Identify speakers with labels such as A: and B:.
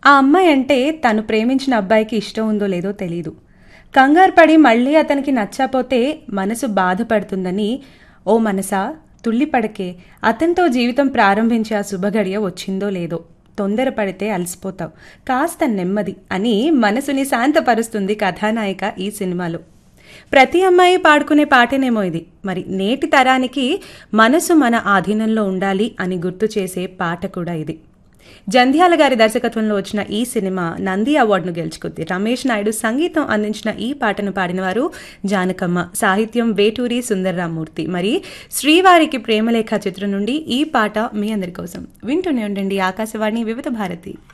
A: ఆ అమ్మాయి అంటే తను ప్రేమించిన అబ్బాయికి ఇష్టం ఉందో లేదో తెలీదు. కంగారు పడి మళ్ళీ అతనికి నచ్చపోతే మనసు బాధపడుతుందని, ఓ మనసా తుళ్ళిపడకే, అతనితో జీవితం ప్రారంభించే ఆ శుభగడియ వచ్చిందో లేదో, తొందరపడితే అలసిపోతావు, కాస్త నెమ్మది అని మనసుని శాంతపరుస్తుంది కథానాయిక ఈ సినిమాలో. ప్రతి అమ్మాయి పాడుకునే పాటేనేమో ఇది. మరి నేటి తరానికి మనసు మన ఆధీనంలో ఉండాలి అని గుర్తు చేసే పాట కూడా ఇది. జంధ్యాల గారి దర్శకత్వంలో వచ్చిన ఈ సినిమా నంది అవార్డును గెలుచుకుంది. రమేష్ నాయుడు సంగీతం అందించిన ఈ పాటను పాడినవారు జానకమ్మ, సాహిత్యం వేటూరి సుందర్రామూర్తి. మరి శ్రీవారికి ప్రేమలేఖ చిత్రం నుండి ఈ పాట మీ అందరి కోసం. వింటూనే ఉండండి ఆకాశవాణి వివిధ భారతి.